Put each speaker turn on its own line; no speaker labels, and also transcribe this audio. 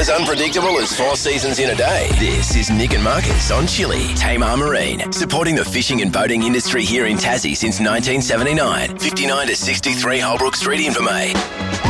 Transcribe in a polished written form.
as unpredictable as 4 seasons in a day. This is Nick and Marcus on Chili. Tamar Marine, supporting the fishing and boating industry here in Tassie since 1979. 59 to 63 Holbrook Street, Invermay.